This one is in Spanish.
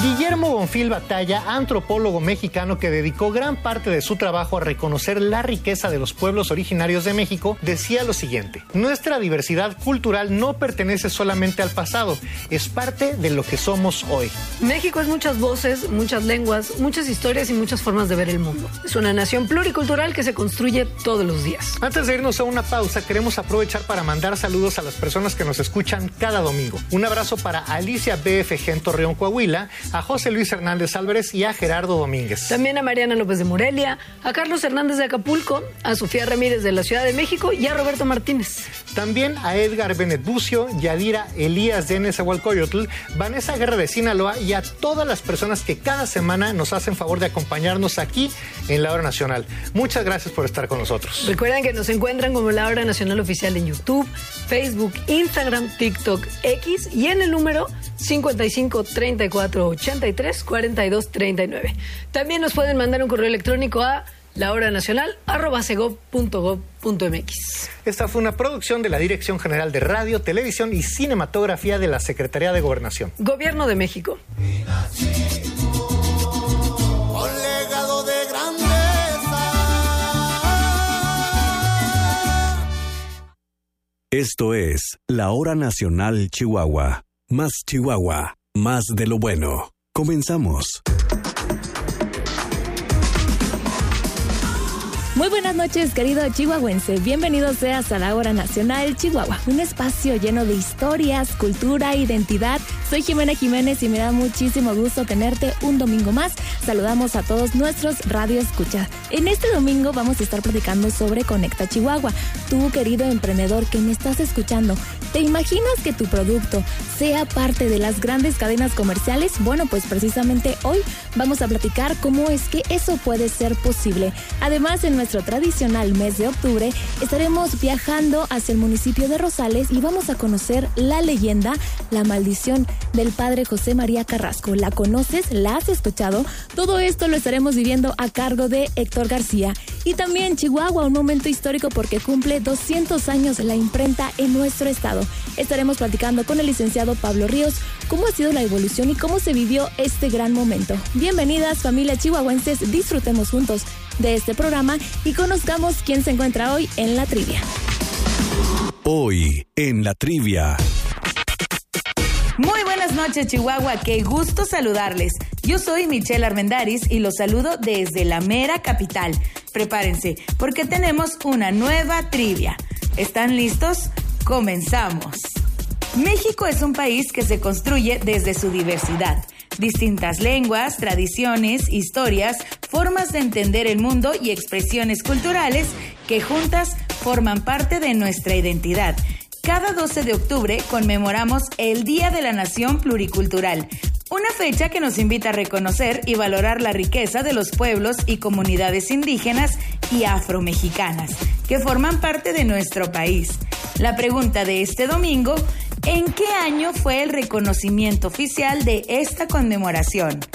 Guillermo Bonfil Batalla, antropólogo mexicano que dedicó gran parte de su trabajo a reconocer la riqueza de los pueblos originarios de México, decía lo siguiente: nuestra diversidad cultural no pertenece solamente al pasado, es parte de lo que somos hoy. México es muchas voces, muchas lenguas, muchas historias y muchas formas de ver el mundo. Es una nación pluricultural que se construye todos los días. Antes de irnos a una pausa, queremos aprovechar para mandar saludos a las personas que nos escuchan cada domingo. Un abrazo para Alicia BFG en Torreón, Coahuila, a José Luis Hernández Álvarez y a Gerardo Domínguez. También a Mariana López de Morelia, a Carlos Hernández de Acapulco, a Sofía Ramírez de la Ciudad de México y a Roberto Martínez. También a Edgar Benet Bucio, Yadira Elías de Nezahualcóyotl, Vanessa Guerra de Sinaloa y a todas las personas que cada semana nos hacen favor de acompañarnos aquí en La Hora Nacional. Muchas gracias por estar con nosotros. Recuerden que nos encuentran como La Hora Nacional Oficial en YouTube, Facebook, Instagram, TikTok, X y en el número 55 34 83 42 39. También nos pueden mandar un correo electrónico a lahoranacional@segov.gov.mx. Esta fue una producción de la Dirección General de Radio, Televisión y Cinematografía de la Secretaría de Gobernación. Gobierno de México. Esto es La Hora Nacional Chihuahua. Más Chihuahua, más de lo bueno. Comenzamos. Muy buenas noches, querido chihuahuense. Bienvenidos seas a La Hora Nacional Chihuahua, un espacio lleno de historias, cultura, identidad. Soy Jimena Jiménez y me da muchísimo gusto tenerte un domingo más. Saludamos a todos nuestros radioescuchas. En este domingo vamos a estar platicando sobre Conecta Chihuahua. Tú, querido emprendedor que me estás escuchando, ¿te imaginas que tu producto sea parte de las grandes cadenas comerciales? Bueno, pues precisamente hoy vamos a platicar cómo es que eso puede ser posible. Además, en nuestro tradicional mes de octubre estaremos viajando hacia el municipio de Rosales y vamos a conocer la leyenda, la maldición del padre José María Carrasco. ¿La conoces? ¿La has escuchado? Todo esto lo estaremos viviendo a cargo de Héctor García. Y también Chihuahua, un momento histórico porque cumple 200 años la imprenta en nuestro estado. Estaremos platicando con el licenciado Pablo Ríos cómo ha sido la evolución y cómo se vivió este gran momento. Bienvenidas, familia chihuahuenses, disfrutemos juntos de este programa y conozcamos quién se encuentra hoy en la trivia. Hoy en la trivia. Muy buenas noches, Chihuahua, qué gusto saludarles. Yo soy Michelle Armendáriz y los saludo desde la mera capital. Prepárense, porque tenemos una nueva trivia. ¿Están listos? Comenzamos. México es un país que se construye desde su diversidad. Distintas lenguas, tradiciones, historias, formas de entender el mundo y expresiones culturales que juntas forman parte de nuestra identidad. Cada 12 de octubre conmemoramos el Día de la Nación Pluricultural, una fecha que nos invita a reconocer y valorar la riqueza de los pueblos y comunidades indígenas y afromexicanas que forman parte de nuestro país. La pregunta de este domingo: ¿en qué año fue el reconocimiento oficial de esta conmemoración?